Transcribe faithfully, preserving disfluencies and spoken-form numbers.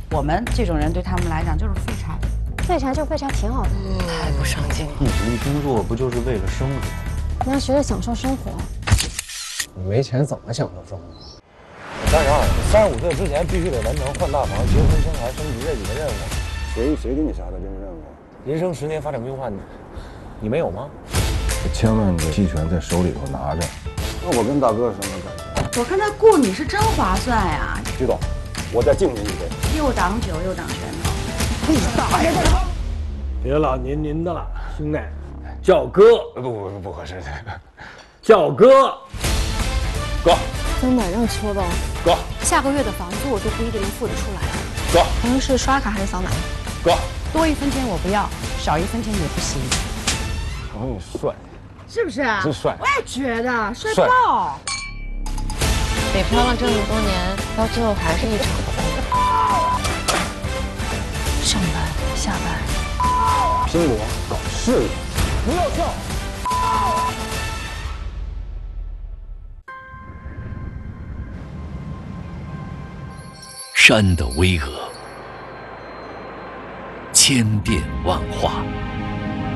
我们这种人对他们来讲就是废柴， 废柴就废柴挺好的， 太不上进了。 一直工作不就是为了生活？ 你要学着享受生活。 你没钱怎么享受生活？ 三十二，三十五岁之前必须得完成换大房、结婚、生孩、升级这几个任务。 谁谁给你下的这个任务？ 人生十年发展规划，你你没有吗？ 千万个期权在手里头拿着。那我跟大哥什么感我看他雇你是真划算呀！ 觉？徐总，我再敬您一杯。 又挡酒又挡拳头。 大爷！ 别老您您的了，兄弟，叫哥。 不不不不合适， 叫哥。哥。 真的让戳吧。 哥。 下个月的房租我就不一定能付得出来了。 哥。 朋友是刷卡还是扫码？ 哥。 多一分钱我不要，少一分钱也不行。 朋友帅， 是不是？ 真帅。 我也觉得帅爆。 北漂了这么多年，到最后还是一场空。上班下班， 拼搏搞事业，不要跳。 山的巍峨，千变万化。